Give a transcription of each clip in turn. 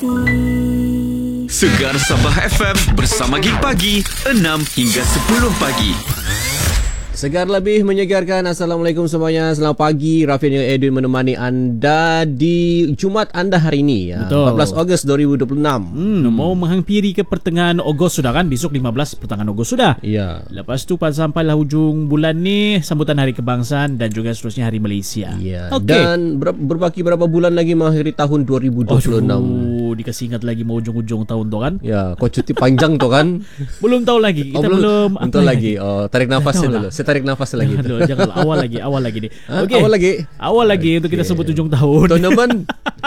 Segar Sabah FM bersama Gig Pagi 6 hingga 10 pagi. Segar lebih menyegarkan. Assalamualaikum semuanya. Selamat pagi. Raffi dan Edwin menemani anda di Jumaat anda hari ini ya. 14 Ogos 2026. Mau menghampiri ke pertengahan Ogos sudah kan? Besok 15 pertengahan Ogos sudah. Ya. Lepas tu sampailah hujung bulan ni sambutan Hari Kebangsaan dan juga seterusnya Hari Malaysia. Ya. Okay. Dan berbaki berapa bulan lagi mengakhiri tahun 2026. Dikasih ingat lagi mau ujung-ujung tahun tu kan? Ya, kau cuti panjang tu kan? Belum tahu lagi. Kita belum Betul lagi. Oh, tarik nafasnya dulu. Saya tarik nafas lagi. Jangan awal lagi ni. Okay. Awal lagi untuk kita sebut ujung tahun. Tournament.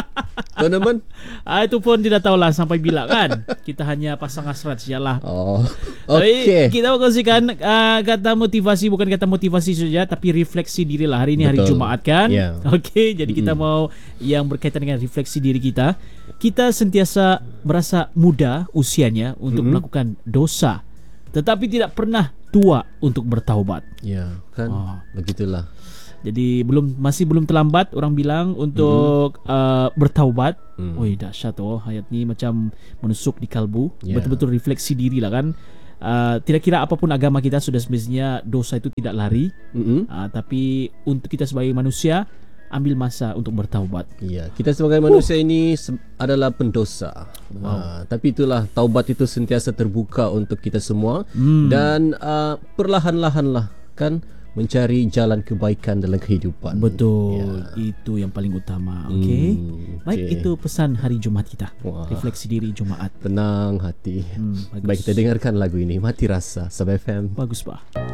Itu pun tidak tahulah sampai bila kan. Kita hanya pasang hasrat sajalah. Oh. Okey. Kita kongsikan kata motivasi, bukan kata motivasi saja tapi refleksi diri lah. Hari ini hari Jumaat kan. Yeah. Okey, jadi kita mau yang berkaitan dengan refleksi diri kita. Kita sentiasa merasa muda usianya untuk melakukan dosa, tetapi tidak pernah tua untuk bertaubat. Ya, kan? Begitulah. Jadi masih belum terlambat orang bilang untuk bertaubat. Oi, dahsyat ayat ni macam menusuk di kalbu. Betul-betul refleksi diri lah kan. Tidak kira apapun agama kita, sudah semestinya dosa itu tidak lari. Tapi untuk kita sebagai manusia, ambil masa untuk bertaubat. Ya, kita sebagai manusia ini adalah pendosa. Tapi itulah, taubat itu sentiasa terbuka untuk kita semua. Dan perlahan-lahanlah kan mencari jalan kebaikan dalam kehidupan. Betul, itu yang paling utama. Okey. Baik, itu pesan hari Jumaat kita. Refleksi diri Jumaat. Tenang hati. Baik, kita dengarkan lagu ini. Mati Rasa, Sabah FM. Bagus, Pak.